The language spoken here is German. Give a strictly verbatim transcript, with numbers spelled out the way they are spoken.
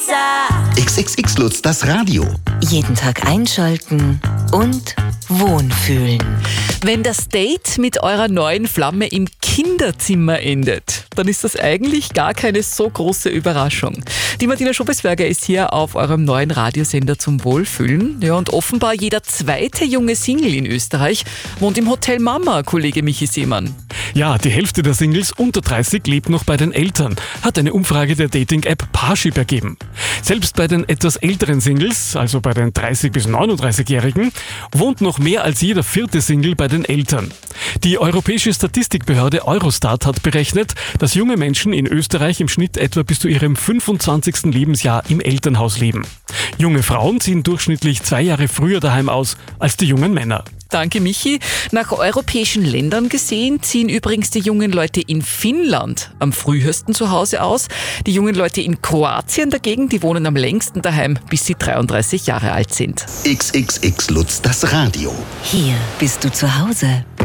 X X X Lutz, das Radio. Jeden Tag einschalten und wohnfühlen. Wenn das Date mit eurer neuen Flamme im Kinderzimmer endet, dann ist das eigentlich gar keine so große Überraschung. Die Martina Schobesberger ist hier auf eurem neuen Radiosender zum Wohlfühlen. Ja, und offenbar jeder zweite junge Single in Österreich wohnt im Hotel Mama, Kollege Michi Seemann. Ja, die Hälfte der Singles unter dreißig lebt noch bei den Eltern, hat eine Umfrage der Dating-App Parship ergeben. Selbst bei den etwas älteren Singles, also bei den dreißig- bis neununddreißigjährigen, wohnt noch mehr als jeder vierte Single bei den Eltern. Die europäische Statistikbehörde Eurostat hat berechnet, dass junge Menschen in Österreich im Schnitt etwa bis zu ihrem fünfundzwanzigsten Lebensjahr im Elternhaus leben. Junge Frauen ziehen durchschnittlich zwei Jahre früher daheim aus als die jungen Männer. Danke, Michi. Nach europäischen Ländern gesehen ziehen übrigens die jungen Leute in Finnland am frühesten zu Hause aus. Die jungen Leute in Kroatien dagegen, die wohnen am längsten daheim, bis sie dreiunddreißig Jahre alt sind. X X X Lutz, das Radio. Hier bist du zu Hause.